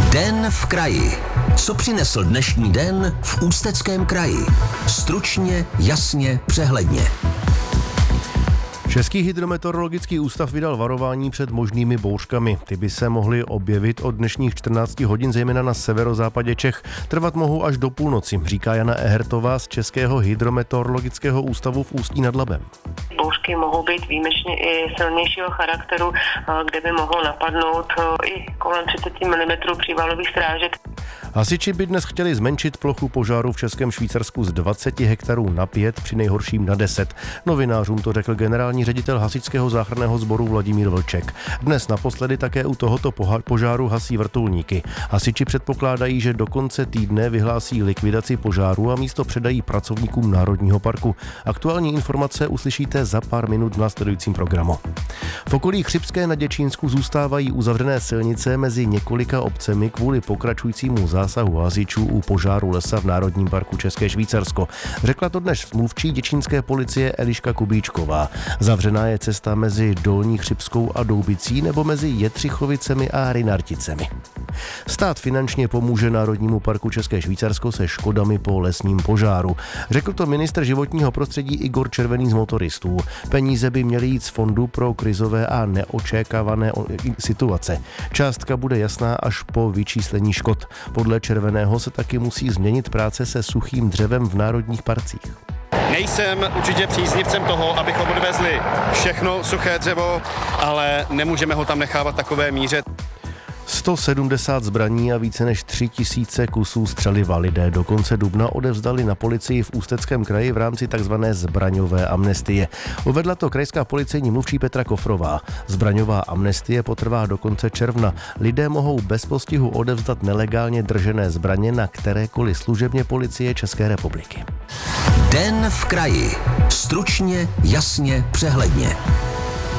Den v kraji. Co přinesl dnešní den v Ústeckém kraji? Stručně, jasně, přehledně. Český hydrometeorologický ústav vydal varování před možnými bouřkami. Ty by se mohly objevit od dnešních 14 hodin, zejména na severozápadě Čech. Trvat mohou až do půlnoci, říká Jana Ehertová z Českého hydrometeorologického ústavu v Ústí nad Labem. Bouřky mohou být výjimečně i silnějšího charakteru, kde by mohlo napadnout i kolem 30 mm přívalových srážek. Hasiči by dnes chtěli zmenšit plochu požáru v Českém Švýcarsku z 20 hektarů na 5, při nejhorším na 10. Novinářům to řekl generální ředitel hasičského záchranného sboru Vladimír Vlček. Dnes naposledy také u tohoto požáru hasí vrtulníky. Hasiči předpokládají, že do konce týdne vyhlásí likvidaci požáru a místo předají pracovníkům Národního parku. Aktuální informace uslyšíte za pár minut v následujícím programu. V okolí Chřibské na Děčínsku zůstávají uzavřené silnice mezi několika obcemi kvůli pokračujícímu zásahu hasičů u požáru lesa v Národním parku České Švýcarsko. Řekla to dnes mluvčí děčínské policie Eliška Kubíčková. Zavřená je cesta mezi Dolní Chřibskou a Doubicí nebo mezi Jetřichovicemi a Rynarticemi. Stát finančně pomůže Národnímu parku České Švýcarsko se škodami po lesním požáru. Řekl to ministr životního prostředí Igor Červený z Motoristů. Peníze by měly jít z fondu pro krizové a neočekávané situace. Částka bude jasná až po vyčíslení škod. Podle Červeného se taky musí změnit práce se suchým dřevem v národních parcích. Nejsem určitě příznivcem toho, abychom odvezli všechno suché dřevo, ale nemůžeme ho tam nechávat takové míře. 170 zbraní a více než 3000 kusů střeliva lidé do konce dubna odevzdali na policii v Ústeckém kraji v rámci tzv. Zbraňové amnestie. Uvedla to krajská policejní mluvčí Petra Kofrová. Zbraňová amnestie potrvá do konce června. Lidé mohou bez postihu odevzdat nelegálně držené zbraně na kterékoliv služebně policie České republiky. Den v kraji. Stručně, jasně, přehledně.